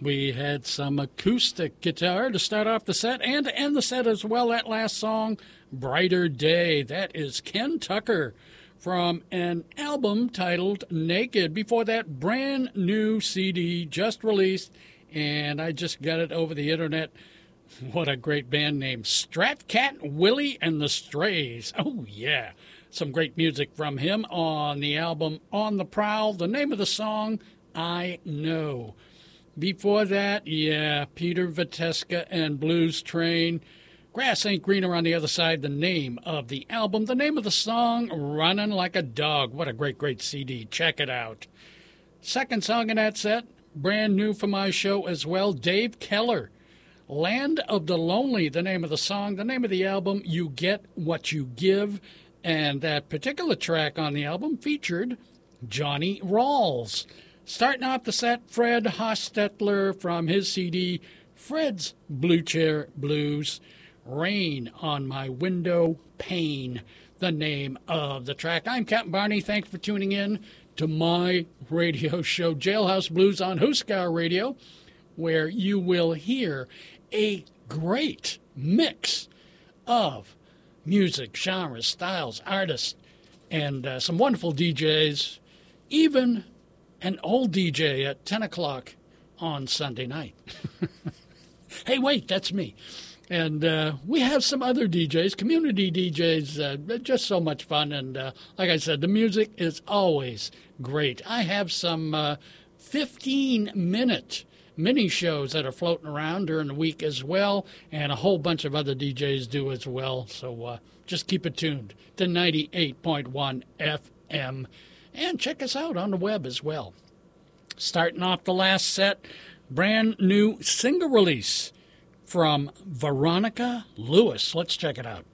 We had some acoustic guitar to start off the set and to end the set as well. That last song, Brighter Day. That is Ken Tucker from an album titled Naked. Before that, brand new CD just released, and I just got it over the internet. What a great band name. Strat Cat Willie and the Strays. Oh, yeah. Some great music from him on the album On the Prowl. The name of the song, I Know. Before that, Peter Viteska and Blues Train. Grass Ain't Greener on the Other Side, the name of the album. The name of the song, Running Like a Dog. What a great, great CD. Check it out. Second song in that set, brand new for my show as well, Dave Keller. Land of the Lonely, the name of the song. The name of the album, You Get What You Give. And that particular track on the album featured Johnny Rawls. Starting off the set, Fred Hostetler from his CD, Fred's Blue Chair Blues, Rain on My Window Pane, the name of the track. I'm Captain Barney. Thanks for tuning in to my radio show, Jailhouse Blues on Huskar Radio, where you will hear a great mix of music, genres, styles, artists, and some wonderful DJs, even an old DJ at 10 o'clock on Sunday night. Hey, wait, that's me. And we have some other DJs, community DJs, just so much fun. And like I said, the music is always great. I have some 15-minute mini shows that are floating around during the week as well, and a whole bunch of other DJs do as well. So just keep it tuned to 98.1 FM. And check us out on the web as well. Starting off the last set, brand new single release from Veronica Lewis. Let's check it out.